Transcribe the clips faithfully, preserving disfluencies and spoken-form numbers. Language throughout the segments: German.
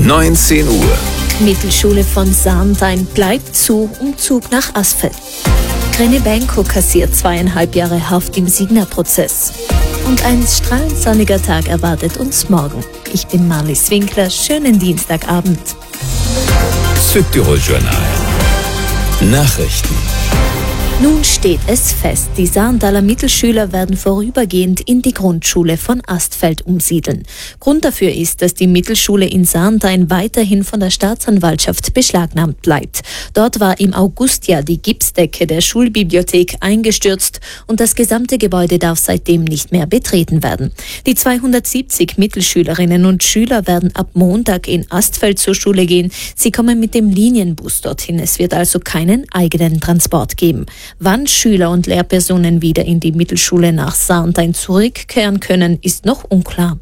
neunzehn Uhr. Mittelschule von Sarntein bleibt zu, Umzug nach Asfeld. René Benko kassiert zweieinhalb Jahre Haft im Signa-Prozess. Und ein strahlend sonniger Tag erwartet uns morgen. Ich bin Marlies Winkler, schönen Dienstagabend. Südtirol Journal. Nachrichten. Nun steht es fest, die Sarntaler Mittelschüler werden vorübergehend in die Grundschule von Astfeld umsiedeln. Grund dafür ist, dass die Mittelschule in Sarntein weiterhin von der Staatsanwaltschaft beschlagnahmt bleibt. Dort war im August ja die Gipsdecke der Schulbibliothek eingestürzt und das gesamte Gebäude darf seitdem nicht mehr betreten werden. Die zweihundertsiebzig Mittelschülerinnen und Schüler werden ab Montag in Astfeld zur Schule gehen. Sie kommen mit dem Linienbus dorthin. Es wird also keinen eigenen Transport geben. Wann Schüler und Lehrpersonen wieder in die Mittelschule nach Sarntein zurückkehren können, ist noch unklar.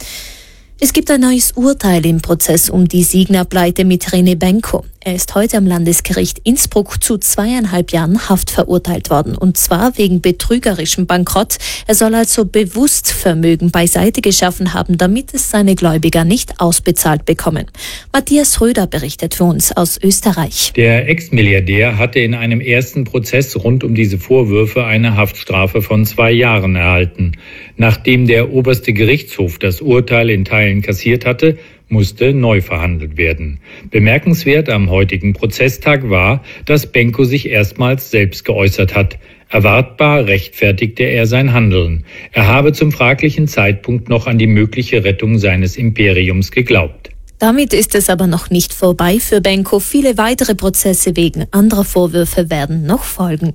Es gibt ein neues Urteil im Prozess um die Signa-Pleite mit René Benko. Er ist heute am Landesgericht Innsbruck zu zweieinhalb Jahren Haft verurteilt worden, und zwar wegen betrügerischem Bankrott. Er soll also bewusst Vermögen beiseite geschaffen haben, damit es seine Gläubiger nicht ausbezahlt bekommen. Matthias Röder berichtet für uns aus Österreich. Der Ex-Milliardär hatte in einem ersten Prozess rund um diese Vorwürfe eine Haftstrafe von zwei Jahren erhalten. Nachdem der oberste Gerichtshof das Urteil in Teilen kassiert hatte, musste neu verhandelt werden. Bemerkenswert am heutigen Prozesstag war, dass Benko sich erstmals selbst geäußert hat. Erwartbar rechtfertigte er sein Handeln. Er habe zum fraglichen Zeitpunkt noch an die mögliche Rettung seines Imperiums geglaubt. Damit ist es aber noch nicht vorbei für Benko. Viele weitere Prozesse wegen anderer Vorwürfe werden noch folgen.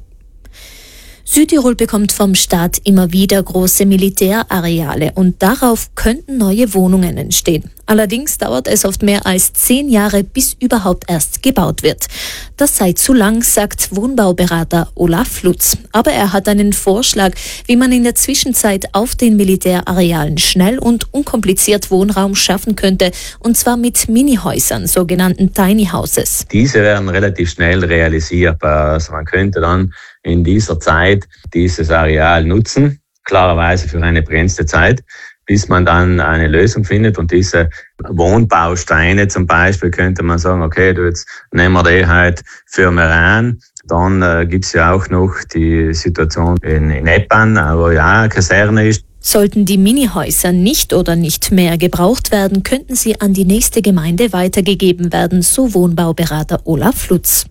Südtirol bekommt vom Staat immer wieder große Militärareale und darauf könnten neue Wohnungen entstehen. Allerdings dauert es oft mehr als zehn Jahre, bis überhaupt erst gebaut wird. Das sei zu lang, sagt Wohnbauberater Olaf Lutz. Aber er hat einen Vorschlag, wie man in der Zwischenzeit auf den Militärarealen schnell und unkompliziert Wohnraum schaffen könnte, und zwar mit Minihäusern, sogenannten Tiny Houses. Diese werden relativ schnell realisierbar. Also man könnte dann in dieser Zeit dieses Areal nutzen, klarerweise für eine begrenzte Zeit, bis man dann eine Lösung findet. Und diese Wohnbausteine zum Beispiel könnte man sagen, okay, du, jetzt nehmen wir die halt für Meran. Dann äh, gibt's ja auch noch die Situation in, in Eppan, wo ja eine Kaserne ist. Sollten die Minihäuser nicht oder nicht mehr gebraucht werden, könnten sie an die nächste Gemeinde weitergegeben werden, so Wohnbauberater Olaf Lutz.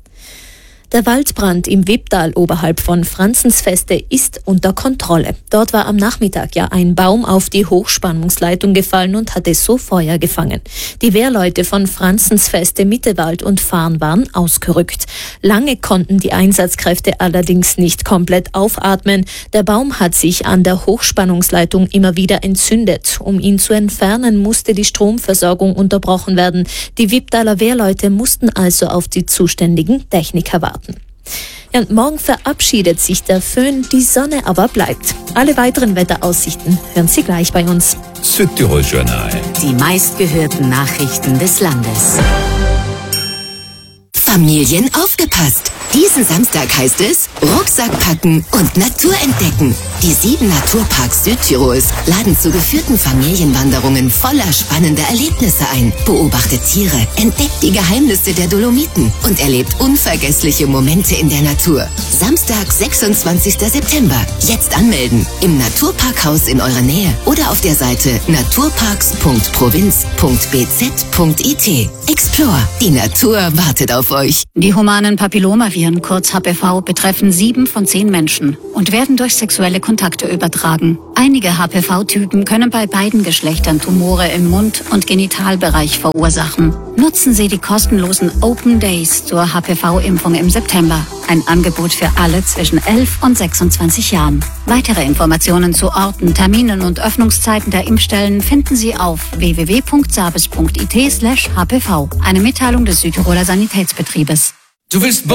Der Waldbrand im Wipptal oberhalb von Franzensfeste ist unter Kontrolle. Dort war am Nachmittag ja ein Baum auf die Hochspannungsleitung gefallen und hatte so Feuer gefangen. Die Wehrleute von Franzensfeste, Mittewald und Farn waren ausgerückt. Lange konnten die Einsatzkräfte allerdings nicht komplett aufatmen. Der Baum hat sich an der Hochspannungsleitung immer wieder entzündet. Um ihn zu entfernen, musste die Stromversorgung unterbrochen werden. Die Wipptaler Wehrleute mussten also auf die zuständigen Techniker warten. Ja, und morgen verabschiedet sich der Föhn, die Sonne aber bleibt. Alle weiteren Wetteraussichten hören Sie gleich bei uns. Südtirol Journal. Die meistgehörten Nachrichten des Landes. Familien aufgepasst! Diesen Samstag heißt es Rucksack packen und Natur entdecken. Die sieben Naturparks Südtirols laden zu geführten Familienwanderungen voller spannender Erlebnisse ein. Beobachtet Tiere, entdeckt die Geheimnisse der Dolomiten und erlebt unvergessliche Momente in der Natur. Samstag, sechsundzwanzigster September. Jetzt anmelden im Naturparkhaus in eurer Nähe oder auf der Seite naturparks punkt provinz punkt b z punkt i t. Explore, die Natur wartet auf euch. Die humanen Papillomaviren, kurz H P V, betreffen sieben von zehn Menschen und werden durch sexuelle Kontakte übertragen. Einige H P V-Typen können bei beiden Geschlechtern Tumore im Mund- und Genitalbereich verursachen. Nutzen Sie die kostenlosen Open Days zur H P V-Impfung im September. Ein Angebot für alle zwischen elf und sechsundzwanzig Jahren. Weitere Informationen zu Orten, Terminen und Öffnungszeiten der Impfstellen finden Sie auf w w w punkt sabes punkt i t slash h p v. Eine Mitteilung des Südtiroler Sanitätsbetriebes. Du willst